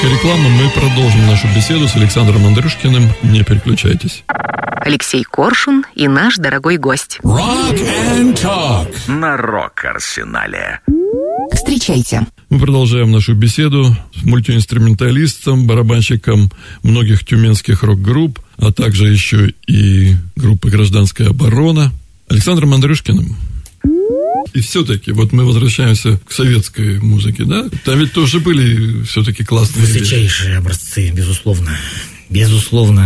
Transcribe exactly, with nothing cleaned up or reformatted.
короткая реклама. Мы продолжим нашу беседу с Александром Андрюшкиным. Не переключайтесь. Алексей Коршун и наш дорогой гость. Rock and Talk на Рок-Арсенале. Встречайте. Мы продолжаем нашу беседу с мультиинструменталистом, барабанщиком многих тюменских рок-групп, а также еще и группы «Гражданская оборона» Александром Андрюшкиным. И все-таки, вот мы возвращаемся к советской музыке, да? Там ведь тоже были все-таки классные... Высочайшие образцы, безусловно. Безусловно.